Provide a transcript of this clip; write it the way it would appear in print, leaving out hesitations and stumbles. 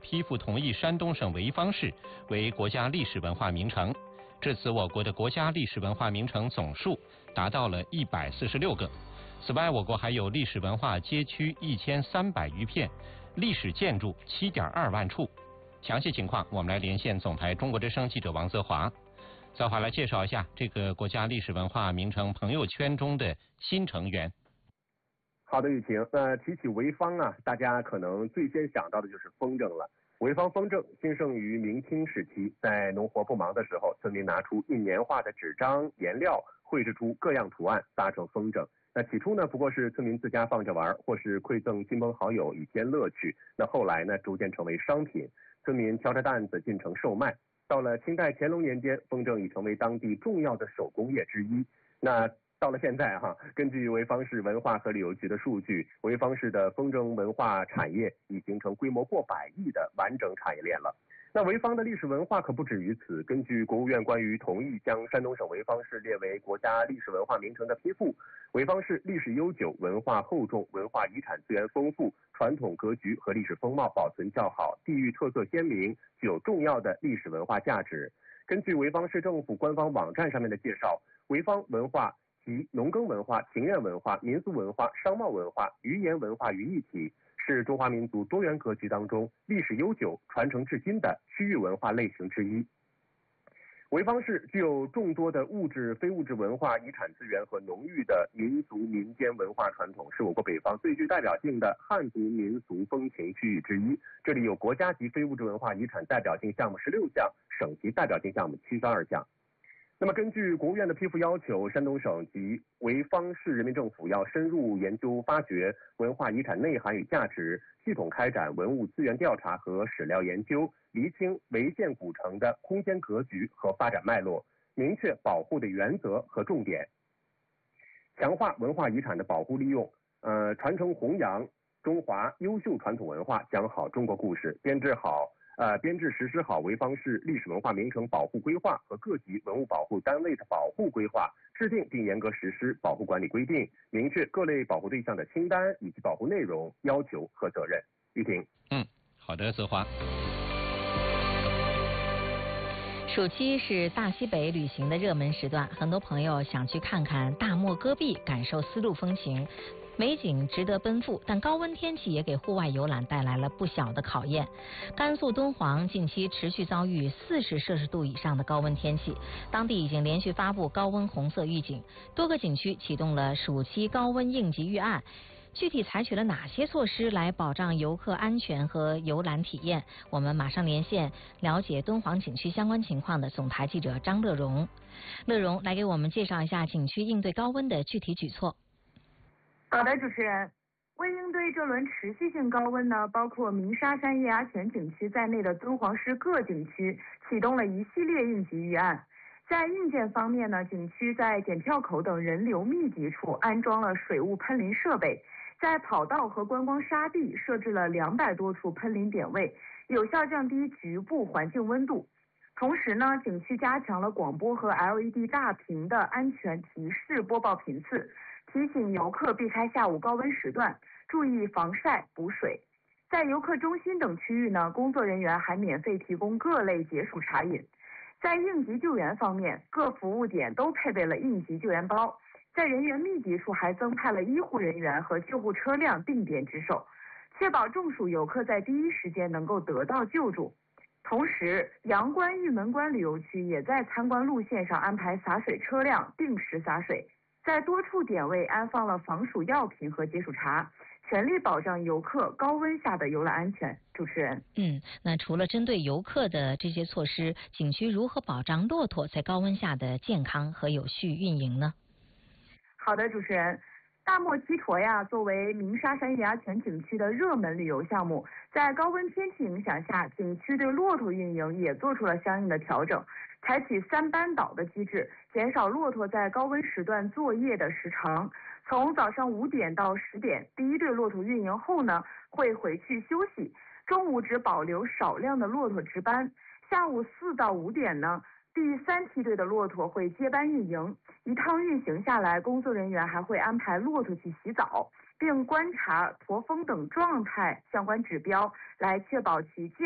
批复同意山东省潍坊市为国家历史文化名城。至此，我国的国家历史文化名城总数达到了146个。此外，我国还有历史文化街区1300余片，历史建筑7.2万处。详细情况，我们来连线总台中国之声记者王泽华。泽华来介绍一下这个国家历史文化名城朋友圈中的新成员。 好的，雨晴。提起潍坊啊，大家可能最先想到的就是风筝了。潍坊风筝兴盛于明清时期，在农活不忙的时候，村民拿出印年画的纸张、颜料，绘制出各样图案，搭成风筝。那起初呢，不过是村民自家放着玩，或是馈赠亲朋好友以添乐趣。那后来呢，逐渐成为商品，村民挑着担子进城售卖。到了清代乾隆年间，风筝已成为当地重要的手工业之一。那到了现在根据潍坊市文化和旅游局的数据，潍坊市的风筝文化产业已形成规模过百亿的完整产业链了。那潍坊的历史文化可不止于此。根据国务院关于同意将山东省潍坊市列为国家历史文化名城的批复，潍坊市历史悠久，文化厚重，文化遗产资源丰富，传统格局和历史风貌保存较好，地域特色鲜明，具有重要的历史文化价值。根据潍坊市政府官方网站上面的介绍，潍坊文化及农耕文化、庭院文化、民俗文化、商贸文化、语言文化于一体，是中华民族多元格局当中历史悠久、传承至今的区域文化类型之一。潍坊市具有众多的物质、非物质文化遗产资源和浓郁的民族民间文化传统，是我国北方最具代表性的汉族民俗风情区域之一。这里有国家级非物质文化遗产代表性项目16项，省级代表性项目72项。那么根据国务院的批复要求，山东省及潍坊市人民政府要深入研究发掘文化遗产内涵与价值，系统开展文物资源调查和史料研究，厘清潍县古城的空间格局和发展脉络，明确保护的原则和重点，强化文化遗产的保护利用，传承弘扬中华优秀传统文化，讲好中国故事，编制实施好潍坊市历史文化名城保护规划和各级文物保护单位的保护规划，制定并严格实施保护管理规定，明确各类保护对象的清单以及保护内容、要求和责任。于婷。 好的，泽华。 暑期是大西北旅行的热门时段，很多朋友想去看看大漠戈壁，感受丝路风情。美景值得奔赴，但高温天气也给户外游览带来了不小的考验。甘肃敦煌近期持续遭遇40摄氏度以上的高温天气，当地已经连续发布高温红色预警，多个景区启动了暑期高温应急预案。具体采取了哪些措施来保障游客安全和游览体验？我们马上连线了解敦煌景区相关情况的总台记者张乐荣。乐荣来给我们介绍一下景区应对高温的具体举措。 好的，主持人。为应对这轮持续性高温呢，包括鸣沙山月牙泉景区在内的敦煌市各景区启动了一系列应急预案。在硬件方面呢，景区在检票口等人流密集处安装了水雾喷淋设备，在跑道和观光沙地设置了200多处喷淋点位，有效降低局部环境温度。同时呢，景区加强了广播和 LED 大屏的安全提示播报频次，提醒游客避开下午高温时段，注意防晒补水。在游客中心等区域呢，工作人员还免费提供各类解暑茶饮。在应急救援方面，各服务点都配备了应急救援包，在人员密集处还增派了医护人员和救护车辆定点值守，确保中暑游客在第一时间能够得到救助。同时，阳关玉门关旅游区也在参观路线上安排洒水车辆定时洒水，在多处点位安放了防暑药品和解暑茶，全力保障游客高温下的游览安全。主持人， 那除了针对游客的这些措施，景区如何保障骆驼在高温下的健康和有序运营呢？ 好的，主持人。大漠鸡驼呀，作为鸣沙山月牙泉景区的热门旅游项目，在高温天气影响下，景区对骆驼运营也做出了相应的调整，采取3班倒的机制，减少骆驼在高温时段作业的时长。从早上5点到10点，第一队骆驼运营后呢，会回去休息，中午只保留少量的骆驼值班。下午4到5点呢，第3梯队的骆驼会接班运营，一趟运行下来，工作人员还会安排骆驼去洗澡，并观察驼峰等状态相关指标，来确保其健